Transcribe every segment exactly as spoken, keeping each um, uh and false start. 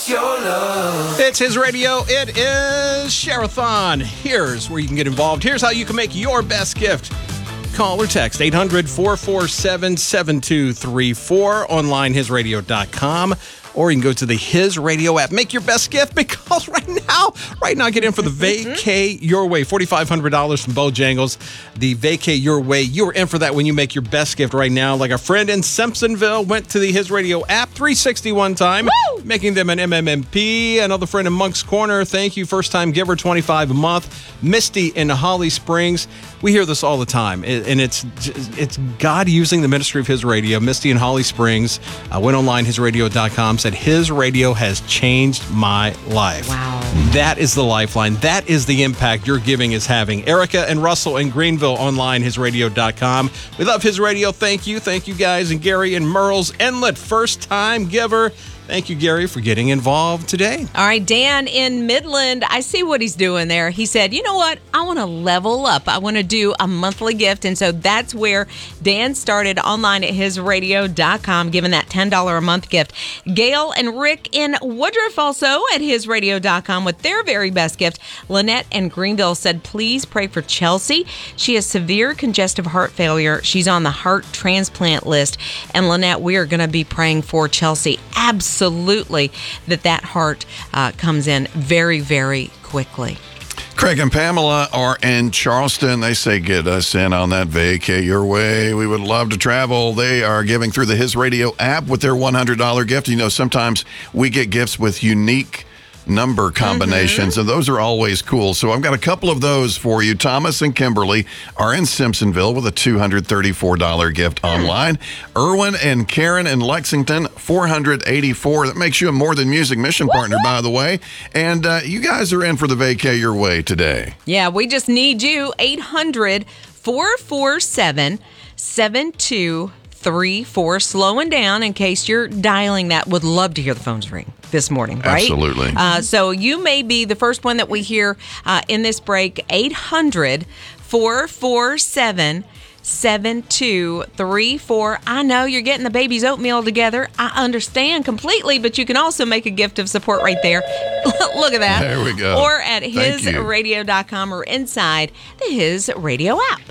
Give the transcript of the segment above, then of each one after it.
your love. It's His Radio. It is Share-a-thon. Here's where you can get involved. Here's how you can make your best gift. Call or text eight hundred, four four seven, seven two three four, online his radio dot com, or you can go to the His Radio app. Make your best gift, because right now, right now, get in for the Vacay Your Way, four thousand five hundred dollars from Bojangles. The Vacay Your Way, you're in for that when you make your best gift right now. Like a friend in Simpsonville went to the His Radio app three sixty-one time, Woo! Making them an M M M P. Another friend in Monk's Corner, thank you, first time giver, twenty-five a month. Misty in Holly Springs. We hear this all the time, and it's it's God using the ministry of His Radio. Misty in Holly Springs uh, went online, his radio dot com, said, His Radio has changed my life. Wow. That is the lifeline. That is the impact your giving is having. Erica and Russell in Greenville, online his radio dot com. We love His Radio. Thank you. Thank you, guys. And Gary and Merle's Inlet, first-time giver. Thank you, Gary, for getting involved today. All right, Dan in Midland, I see what he's doing there. He said, you know what? I want to level up. I want to do a monthly gift. And so that's where Dan started online at his radio dot com, giving that ten dollars a month gift. Gail and Rick in Woodruff also at his radio dot com with their very best gift. Lynette in Greenville said, please pray for Chelsea. She has severe congestive heart failure. She's on the heart transplant list. And Lynette, we are going to be praying for Chelsea. Absolutely. Absolutely, that that heart uh, comes in very, very quickly. Craig and Pamela are in Charleston. They say, get us in on that Vacay Your Way. We would love to travel. They are giving through the His Radio app with their one hundred dollars gift. You know, sometimes we get gifts with unique number combinations, mm-hmm. and those are always cool. So I've got a couple of those for you. Thomas and Kimberly are in Simpsonville with a two hundred thirty-four dollars gift online. Erwin and Karen in Lexington, four hundred eighty-four dollars. That makes you a More Than Music mission partner, by the way. And uh, you guys are in for the Vacay Your Way today. Yeah, we just need you. eight hundred, four four seven, seven two three four. Slowing down in case you're dialing that. Would love to hear the phones ring this morning, right? Absolutely. Uh, so you may be the first one that we hear uh, in this break. eight hundred, four four seven, seven two three four. I know you're getting the baby's oatmeal together. I understand completely, but you can also make a gift of support right there. Look at that. There we go. Or at his radio dot com or inside the His Radio app.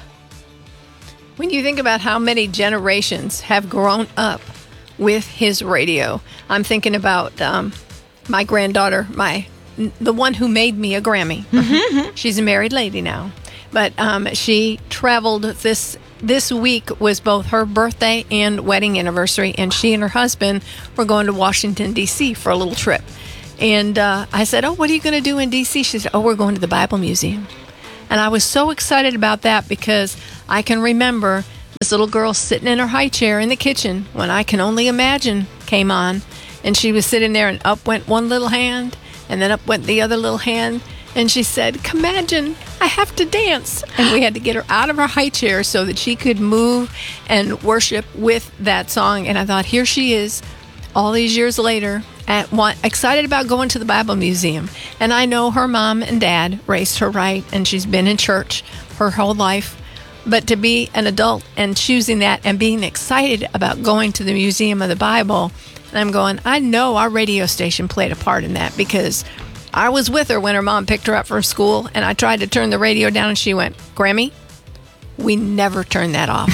When you think about how many generations have grown up with His Radio, I'm thinking about um, my granddaughter, my the one who made me a Grammy. Mm-hmm. She's a married lady now, but um, she traveled this this week was both her birthday and wedding anniversary, and she and her husband were going to Washington, D C for a little trip. And uh, I said, oh, what are you going to do in D C? She said, oh, we're going to the Bible Museum. And I was so excited about that because I can remember this little girl sitting in her high chair in the kitchen when I Can Only Imagine came on. And she was sitting there, and up went one little hand, and then up went the other little hand. And she said, "Imagine, I have to dance." And we had to get her out of her high chair so that she could move and worship with that song. And I thought, here she is, all these years later, at one, excited about going to the Bible Museum. And I know her mom and dad raised her right, and she's been in church her whole life. But to be an adult and choosing that and being excited about going to the Museum of the Bible, and I'm going, I know our radio station played a part in that, because I was with her when her mom picked her up from school, and I tried to turn the radio down, and she went, Grammy, we never turn that off,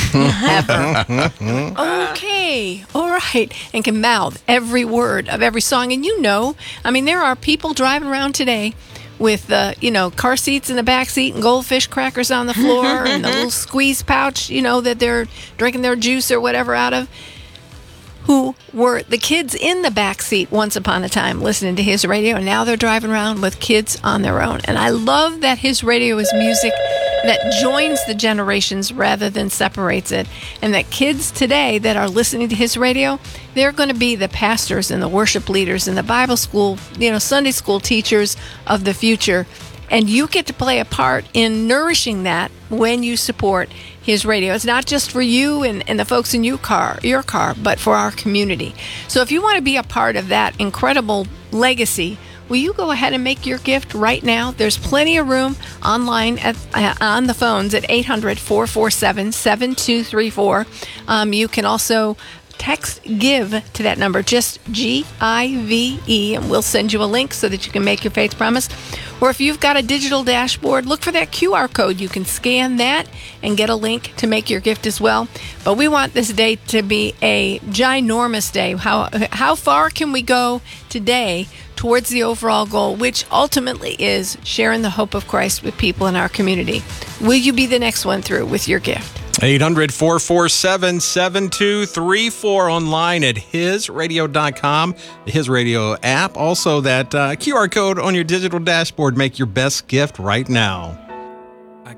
ever. Okay, all right, and can mouth every word of every song. And you know, I mean, there are people driving around today with, uh, you know, car seats in the back seat and goldfish crackers on the floor and the little squeeze pouch, you know, that they're drinking their juice or whatever out of, who were the kids in the back seat once upon a time listening to His Radio, and now they're driving around with kids on their own. And I love that His Radio is music that joins the generations rather than separates it, and that kids today that are listening to His Radio, they're going to be the pastors and the worship leaders and the Bible school, you know, Sunday school teachers of the future. And you get to play a part in nourishing that when you support His Radio. It's not just for you and, and the folks in your car, your car, but for our community. So if you want to be a part of that incredible legacy, will you go ahead and make your gift right now? There's plenty of room online at, uh, on the phones at eight hundred, four four seven, seven two three four. Um, you can also text GIVE to that number, just G I V E, and we'll send you a link so that you can make your faith promise. Or if you've got a digital dashboard, look for that Q R code. You can scan that and get a link to make your gift as well. But we want this day to be a ginormous day. How, how far can we go today towards the overall goal, which ultimately is sharing the hope of Christ with people in our community? Will you be the next one through with your gift? eight hundred, four four seven, seven two three four, online at his radio dot com, the His Radio app. Also, that uh, Q R code on your digital dashboard. Make your best gift right now.